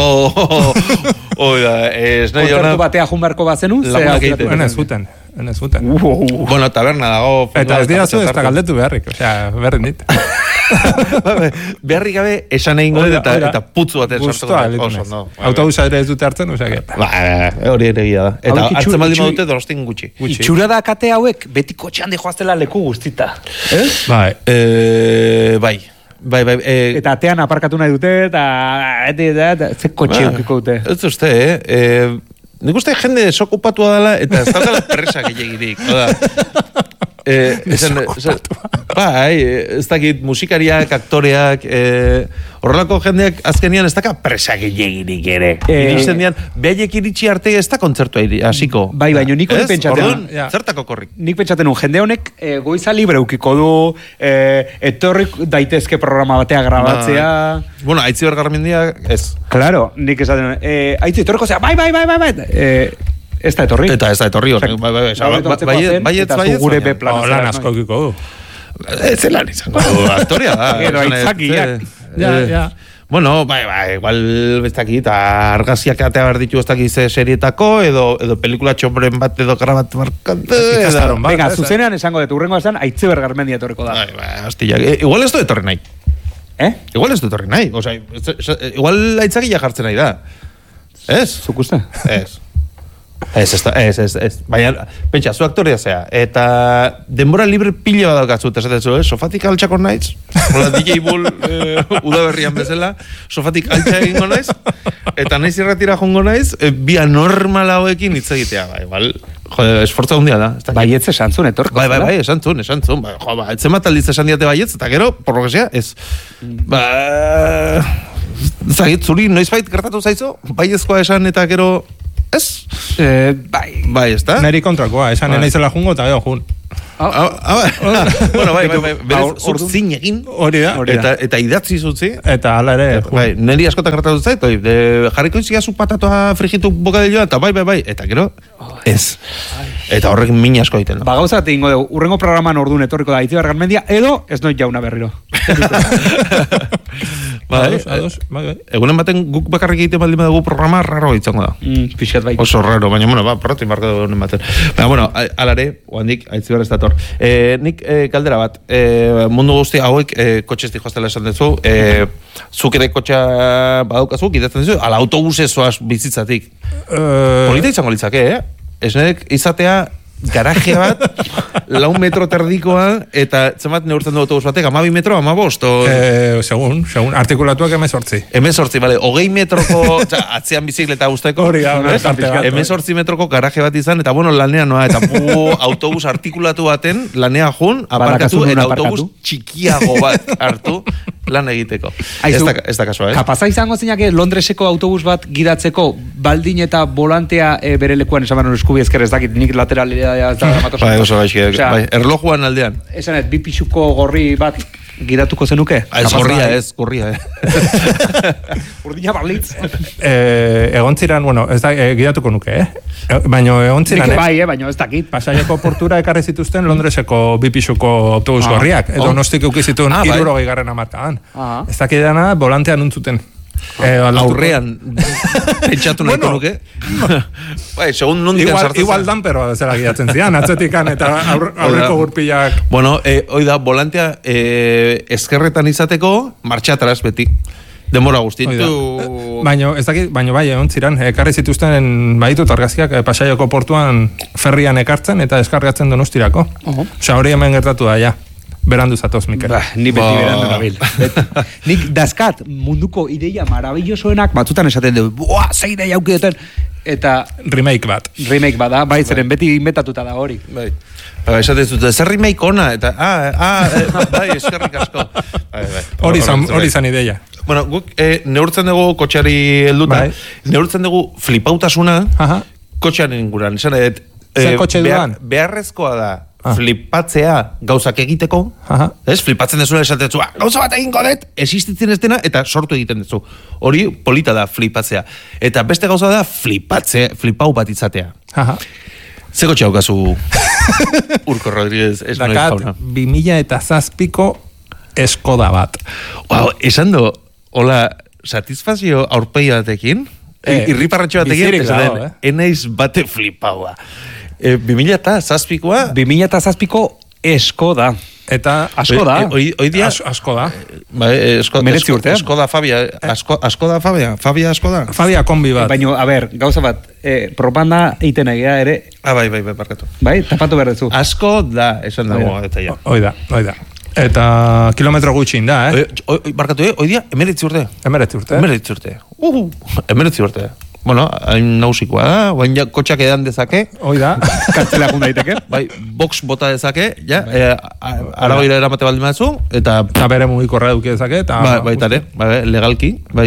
Kontzertu batea junbarko bazenu, Enez zuten. Bueno, taberna dago. Eta ez dira zu, ez da galdetu beharrik, berdin dit. Beharrik gabe esan egin gode eta putzu bat esartuko. Autobusa ere ez dute hartzen, hori ere gira da. Eta hartzen baldin badute Donostin gutxi. Itxura da kate hauek beti kotxean dejoaztela leku guztita. Bai. Eta atean aparkatu nahi dute, eta ze kotxe eukiko dute. Ez uste, nik uste jende desokupatua dela, eta ez daukala presa gehiagirik. Ez dakit musikariak, aktoreak, horrelako jendeak azkenian ez daka presa gehiagirik ere. Iristen dian, behaiek iritsi arte ez da kontzertua hasiko. Bai, baina nik hori pentsatzen. Zertako korrik? Nik pentsatzen jende honek goiza libre eukiko du, etorri daitezke programa batea grabatzea. Bueno, Aitzi Bergarmendia, ez. Claro, nik esaten, Aitzi etorriko zea, bai. Ez da etorri. Eta ez da etorri horrek. Baiet, gure be plan. Lan asko eukiko du. Ez lan izango du, aktoria da. Gero, aitzakiak. Ja. Bueno, igual bestakit, argaziak atea behar ditu bestakit serietako, edo pelikula txombren bat edo grabat markante. Venga, zuzenean esango dut, urrengo esan, Aitzi Bergarmendia etorriko da. Hostia, igual ez du etorri nahi. Igual ez du etorri nahi. Igual aitzakila jartzen nahi da. Ez? Zuk uste? Ez. Ez. Baina, pentsa, zu aktorea zea. Eta denbora libre pila badaukatzut, esatezu, sofatik altxako naiz. Hola, DJ Bull udaberrian bezala. Sofatik altxa egingo naiz. Eta naiz irratira jongo naiz, bi anormal hauekin hitz egitea. Bai, jode, esfortza hundia da. Baietz esan zuen, etorko. Bai, esan zuen. Etzen bat aldiz esan diate baietz, eta gero, por lo que sea, ez. Zagit, zuri noizbait gertatu zaizu? Baiezkoa esan eta gero... Ez? Bai, ez da? Neri kontrakoa, esan naizela jungo eta gero jun. Bueno, bai, berez, zuk zin egin. Hori da. Eta idatzi zutzi. Eta ala ere. Bai, neri askotan gertatu zait, jarriko izia zu patatoa frigitu bokadilloa, eta bai, eta gero, ez. Eta horrek min asko egiten. Ba, gauza, ingo dugu, urrengo programan orduan etorriko da Itziar Garmendia, edo ez noiz jauna berriro. Ados. Egunen baten guk bakarrik egiten baldin badugu programa raro izango da. Pixat bai. Oso raro, baina, protein marka egunen baten. Baina, alare, oandik, Aitzibar ez dator. Nik galdera bat, mundu guzti hauek kotxezti joaztela esan dezu, zuk ere kotxa badaukazu, gidatzen dezu, ala autobusez zoaz bizitzatik. Polita izango litzake, esnerek izatea garaje bat, 4 metro terdikoa, eta zenbat neurtzen du autobus batek, 12 metro, 15? Segun, artikulatuak 18. 18, bale, 20 metroko, atzean bizikleta usteko, 18 metroko garaje bat izan, eta bueno, lanea noa, eta autobus artikulatu baten, lanea jun, aparkatu, eta autobus txikiago bat hartu, lan egiteko. Ez da kasua, Kapaza izango zeinak Londreseko autobus bat gidatzeko, baldin eta volantea bere lekuan esan banon eskubi ezker ez dakit, nik lateralidea ez da gramatosa. Bai, oso gaixi, erlojuan aldean. Esanet, 2 pisuko gorri bat gidatuko zenuke? Ez gorria. Urdina balitz. Egontziran, bueno, ez da, gidatuko nuke, Baina egontziran, baina ez dakit. Pasaiako portura ekarri zituzten Londreseko 2 pisuko autobus gorriak. Edo nostik eukizituen 60 markaan. Ez dakit dana, volantean untzuten. Aurrean pentsatu nahiko nuke. Bai, segun nondikan sartzen. Igual dan, pero zera gidatzen zian, atzetikan eta aurreko gurpilak. Bueno, hoi da, volantea eskerretan izateko, marcha atrás beti. Demora guztitu. Baina, ez dakit, bai, egon ziren, ekarri zituzten baditut argazkiak Pasaiako portuan ferrian ekartzen eta eskargatzen Donostirako. Osea, hori hemen gertatu da, ja. Berandu zatoz, Mikel. Ni beti berandu nabil. Nik dazkat munduko ideia marabillosoenak, batzutan esaten dugu, ze ideia aukideten, eta... Remake bat. Remake bat da, bai, zeren beti inventatuta da hori. Bai. Esaten zute, zer remake ona, eta, bai, eskerrik asko. Hori zan ideia. Bueno, guk neurtzen dugu kotxeari helduta, neurtzen dugu flipautasuna kotxearen inguran. Esan edet, beharrezkoa da, flipatzea gauzak egiteko, flipatzen dezuna esatetzu, gauza bat egingo dut, existitzen ez dena, eta sortu egiten dezu. Hori polita da flipatzea. Eta beste gauza da flipau bat izatea. Ze kotxe haukazu Urko Rodríguez? Dakat, 2007ko Skoda bat. Esan do, hola, satisfazio aurpegi batekin, irriparratxo batekin, enaiz bate flipaua. 2007koa? 2007ko Skoda. Eta asko da. Asko da. Meretzi urte. Skoda Fabia. Fabia asko da. Fabia kombi bat. Baina, a ber, gauza bat, propaganda egiten egia ere. Bai, barkatu. Bai, tapatu behar dezu. Asko da, esan dago. Hoi da. Eta kilometro gutxin da, Barkatu, hoi dia, 19 urte. 19 urte. Bueno, hain nausikoa da, bain ja kotxak edan dezake. Hoi da, kartzela jun daiteke. Bai, box bota dezake, ja, aragoira eramate baldin mazu, eta bere mugikorra eduki dezake, eta... Baitare, legalki, bai,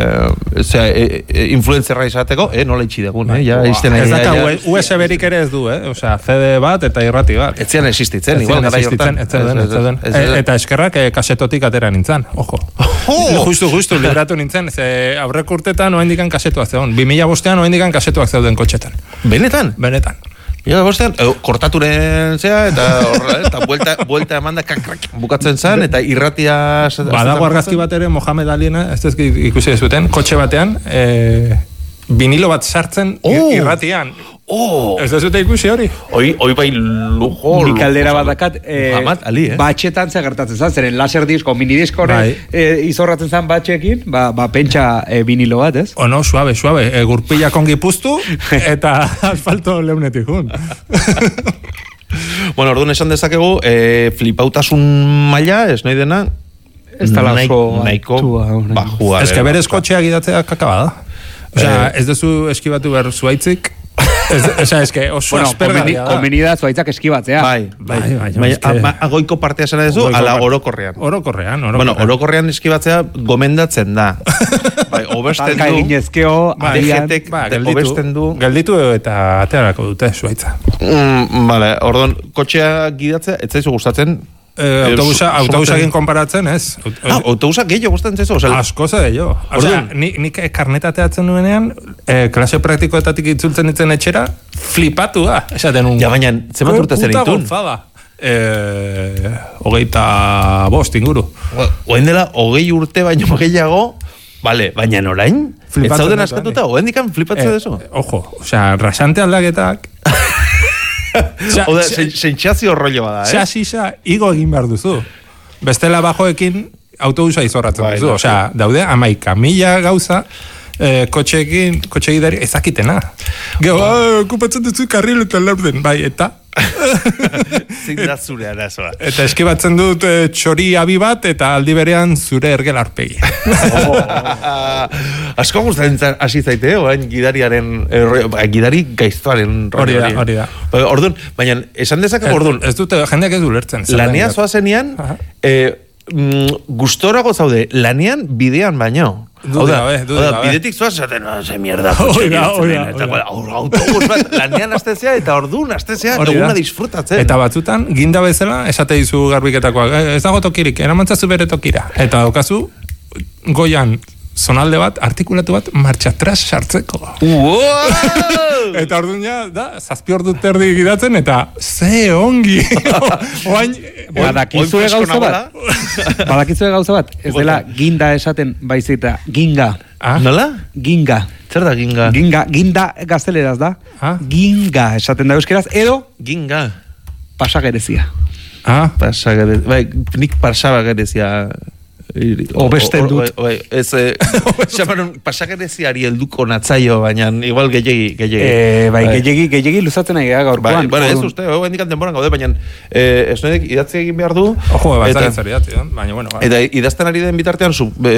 influenzerra izateko, nola itxidegun, ja, izten ez daka, USB-rik ere ez du, osea, CD bat eta irrati bat. Ez zian existitzen, igual, gara jortan. Ez zeuden. Eta eskerrak kasetotik atera nintzen, ojo. Justu, libratu nintzen, aurreko urtetan oa indikan kasetua zegoen. 2005an oa indikan kasetuak zeuden kotxetan. Benetan? Benetan. 2005an, kortaturen zea, eta buelta emanda bukatzen zen, eta irratia... Badago argazki bat ere, Mohamed Aliena, ez ikusi dezuten, kotxe batean, vinilo bat sartzen irratian. Ez da zute ikusi hori? Hoi bai lujo. Nik aldera badakat, batxetan ze gertatzen zan, zeren laser disko, minidisko izorratzen zan batxekin, pentsa vinilo bat, ez? No, suave, gurpila kongi puztu, eta asfalto leunetik jun. Bueno, orduan esan dezakegu, flipautasun maila, ez nahi dena, ez da nahiko bajua. Ez que berez kotxeak idatzea kakaba da. Osea, ez duzu eskibatu behar zuaitzik, ez que oso aspergarria da. Komeni da zuaitzak eskibatzea. Bai. Goiko partea zara duzu, ala orokorrean. Orokorrean. Bueno, orokorrean eskibatzea gomendatzen da. Bai, obesten du. Talka eginezkeo, dejetek obesten du. Gelditu eta aterako dute zuaitza. Vale, orduan, kotxea gidatzea, ez zaizu gustatzen? Autobusakin konparatzen, ez? Autobusak gehiago gustatzen zaizu? Asko ze gehiago. Nik karnetateatzen nuenean, klase praktikoetatik itzultzen ditzen etxera, flipatu da. Ja, baina, zemat urte zen itun? Hogeita inguru. Oen dela, 20 urte baino gehiago, vale, baina orain? Ez zauden askatuta, oen dikan flipatzen dezu? Ojo, rasante aldaketak, Oda, sentsazio rollo bada, Xasisa, igo egin behar duzu. Bestela bajoekin autobusa izorratzen duzu. Osea, daude, 11.000 gauza, kotxe gidari ezakitena. Gero, okupatzen duzu karriletan laurden, bai, eta... Zin da zure arazoa. Eta eskibatzen dut txori abi bat, eta aldi berean zure ergel arpegi. Asko gustatzen hasi zaite, gidari gaiztoaren hori da. Orduan, baina, esan dezakak orduan... Ez dute, jendeak ez du lertzen. Lanea zoazenean, gustorago zaude, lanean bidean baino. Bidetik zoaz, zaten, ze mierda, autobus bat, lanean astezea eta orduan astezea, eguna disfrutatzen. Eta batzutan, ginda bezala, esate dizu garbiketakoak, ez dago tokirik, eramantzazu bere tokira. Eta daukazu, goian, zonalde bat, artikulatu bat, marcha atrás sartzeko. Eta orduan ja, zazpi ordu terdi gidatzen, eta ze ongi. Badakizue gauza bat. Ez dela ginda esaten baizita, ginga. Nola? Ginga. Zer da ginga? Ginda gazteleraz da. Ginga esaten da euskeraz, edo? Ginga. Pasagerezia. Pasagerezia. Bai, nik pasagerezia... Obesten dut. Ez, pasagereziari helduko natzaio, baina igual gehiagi. Bai, gehiagi luzatzen nahi gaurkoan. Bai, ez uste, hendikan denboran gaude, baina esnoedek idatzi egin behar du. Ojo, batzak idatzi, baina bueno. Eta idazten ari den bitartean,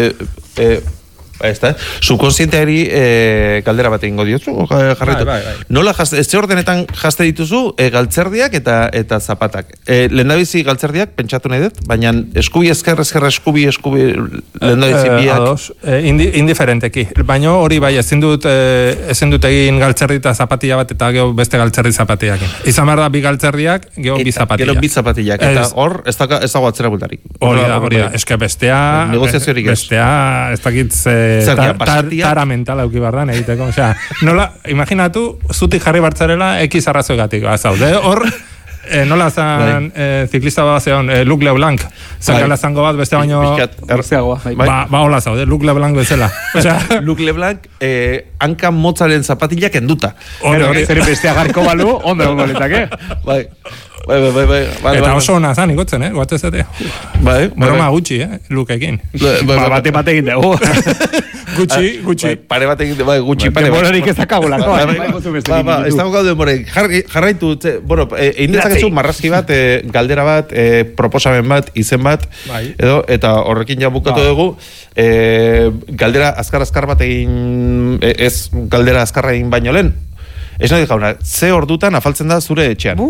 subkonsienteari galdera bat egingo diotzu, jarraitu. Nola, ez ordenetan jazte dituzu galtzerdiak eta zapatak. Lehendabizi galtzerdiak, pentsatu nahi dut, baina eskubi ezker lehendabizi biak. Indiferenteki. Baina hori bai, ezin dut egin galtzerdi eta zapatilla bat eta gero beste galtzerdi zapatillakin. Izan behar da bi galtzerdiak, gero bi zapatillak. Gero bi zapatillak, eta hor, ez dago atzera bultarik. Hori da. Eske bestea, ez dakit tara mental auki bardan egiteko, osea, nola, imaginatu, zutik jarri bartzarela X arrazoegatik, zaude, hor, nola zan ziklista bat zeon, Luc Leblanc, zakala zango bat, beste baino, hola zaude, Luc Leblanc bezala. Luc Leblanc, hanka motzaren zapatillak enduta. Zer bestea garko balu, ondo letake. Bai. Eta oso hona zan ikotzen, guatzezate. Broma gutxi, Lukekin. Bate egin dugu. Gutxi. Pare bat egin dugu, gutxi pare bat. Denborarik ez dakagulako. Ez dago gaude denborarik. Jarraitu, egin dezakezu marrazki bat, galdera bat, proposamen bat, izen bat, eta horrekin ja bukatu dugu, galdera azkar bat egin, ez galdera azkarra egin baino lehen. Ez nahi jauna, ze ordutan afaltzen da zure etxean?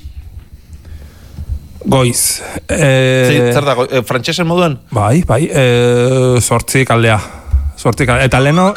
Goiz. Zer da, frantsesen moduan? Bai, 8 kaldea. Eta leno...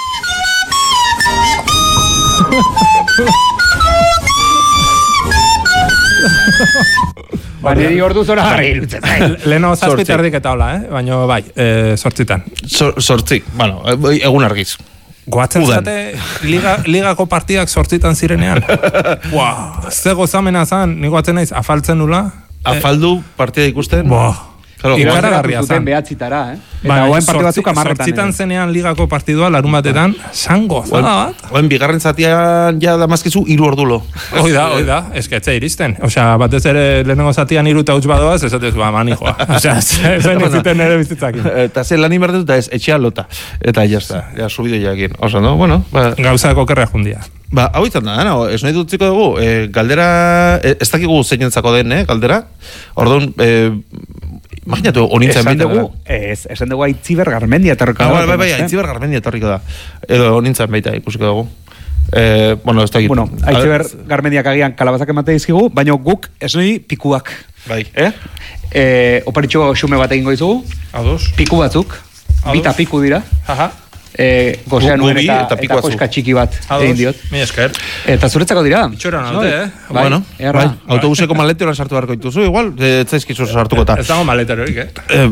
Niri ordu zora jarri. Leno 7 erdik eta hola, baina bai, 8tan. 8, bueno, egun argiz. Goatzen zate, ligako partidak 8tan zirenean. Ze gozamena zan, ni goatzen naiz, afaltzen nula. Afaldu partida ikusten? ikaragarria zuten behatzitara, Eta hoen partidu batzuk 10etan. Zortzitan zenean ligako partidua larun batetan, zango, bat. Oen bigarren zatian ja damazkizu 3 ordulo. Oida, esketze iristen. Osea, batez ere lehenengo zatian 3 eta 8 badoaz, esatez, manijoa. Osea, zen iziten ere bizitzakin. Eta ze lan inbertetu eta ez etxea lota. Eta jazta, ja subido jakin. Osa, no? Bueno, gauzako kerrea jundia. Hau izan da, ez nahi dutziko dugu, galdera, ez dakigu zeinentzako den, galdera? Orduan, imaginatu, honintzen baita. Esan dugu Aitziber Garmendia etorriko da. Bai, Aitziber Garmendia etorriko da. Edo honintzen baita ikusiko dugu. Bueno, ez dakit. Bueno, Aitziber Garmendiak agian kalabazak emate dizkigu, baina guk ez nahi pikuak. Bai. Oparitxo xume bat egingo dizugu. Ados. Piku batzuk. Bita piku dira. Aha. Gozean nuen eta koska txiki bat egin diot. Mi esker. Eta zuretzako dira. Itxoran haute, Bueno, autobuseko maletero sartu beharko dituzu, igual, zaizkizu sartuko eta. Ez dago maleterorik,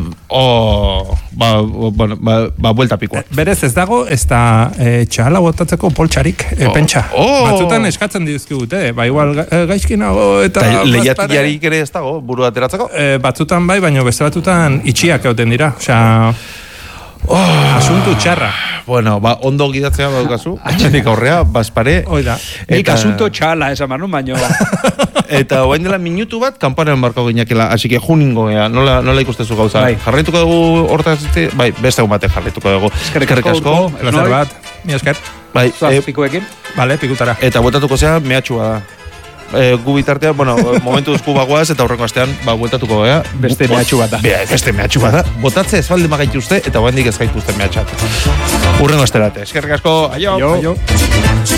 buelta pikua. Berez ez dago, ez da txala botatzeko poltsarik, pentsa. Batzutan eskatzen dizkigute, igual gaizkinago eta... Lehiatiarik ere ez dago, buru ateratzeko? Batzutan bai, baina beste batzutan itxiak egoten dira, osea... asuntu txarra. Bueno, ondo gidatzea badukazu, atxenik aurrea, bazpare. Oida. Nik asunto txala esan manun baino. Eta oain dela minutu bat, kampanean barko gineakela, así que juningo, nola ikustezu gauza. Jarraituko dugu hortaz, beste egun batek jarraituko dugu. Eskerrik asko. Plazer bat, mi esker. Zuaz pikuekin. Bale, pikutara. Eta botatuko zea, mehatxua da. Gu bitartean, momentu duzku bagoaz, eta horrengo astean, bueltatuko gea. Beste mehatxu bat da. Beste mehatxu bat da. Botatze ez balde magaituzte, eta guendik ez gaituzte mehatxat. Urrengo asterate. Eskerrik asko, aio.